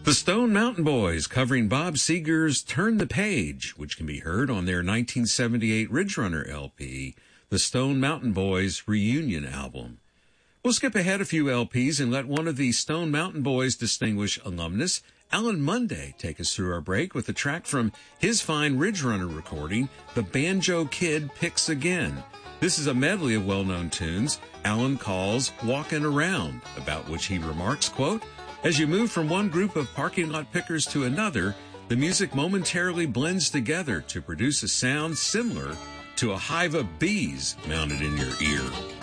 The Stone Mountain Boys covering Bob Seger's Turn the Page, which can be heard on their 1978 Ridge Runner LP, the Stone Mountain Boys Reunion album. We'll skip ahead a few LPs and let one of the Stone Mountain Boys' distinguished alumnus, Alan Monday, take us through our break with a track from his fine Ridge Runner recording, The Banjo Kid Picks Again. This is a medley of well-known tunes Alan calls Walkin' Around, about which he remarks, quote, "As you move from one group of parking lot pickers to another, the music momentarily blends together to produce a sound similar to a hive of bees mounted in your ear."